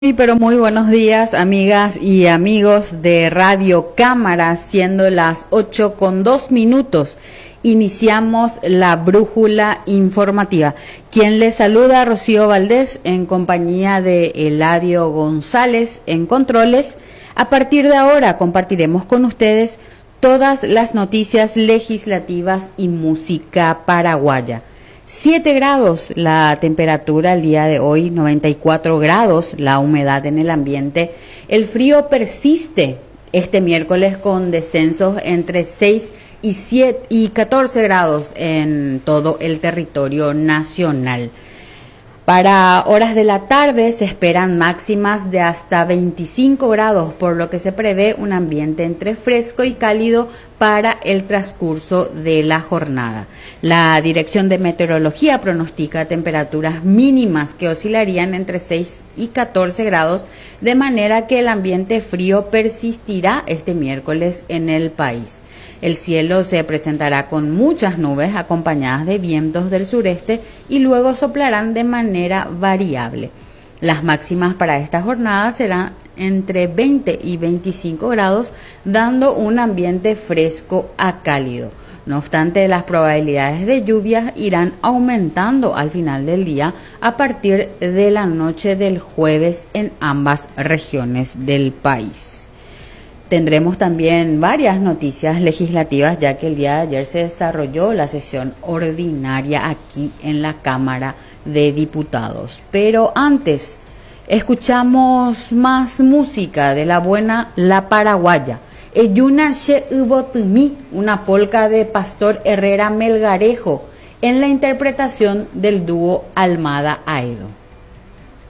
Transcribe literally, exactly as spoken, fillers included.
Sí, pero muy buenos días, amigas y amigos de Radio Cámara, siendo las ocho con dos minutos. Iniciamos la brújula informativa. Quien les saluda, Rocío Valdés, en compañía de Eladio González en controles. A partir de ahora compartiremos con ustedes todas las noticias legislativas y música paraguaya. siete grados la temperatura el día de hoy, noventa y cuatro grados la humedad en el ambiente. El frío persiste este miércoles con descensos entre seis y siete y catorce grados en todo el territorio nacional. Para horas de la tarde se esperan máximas de hasta veinticinco grados, por lo que se prevé un ambiente entre fresco y cálido para el transcurso de la jornada. La Dirección de Meteorología pronostica temperaturas mínimas que oscilarían entre seis y catorce grados, de manera que el ambiente frío persistirá este miércoles en el país. El cielo se presentará con muchas nubes acompañadas de vientos del sureste y luego soplarán de manera variable. Las máximas para esta jornada serán entre veinte y veinticinco grados, dando un ambiente fresco a cálido. No obstante, las probabilidades de lluvias irán aumentando al final del día a partir de la noche del jueves en ambas regiones del país. Tendremos también varias noticias legislativas, ya que el día de ayer se desarrolló la sesión ordinaria aquí en la Cámara de Diputados. Pero antes, escuchamos más música de la buena La Paraguaya. Eyuna She Ubotumi, una polca de Pastor Herrera Melgarejo, en la interpretación del dúo Almada Aedo.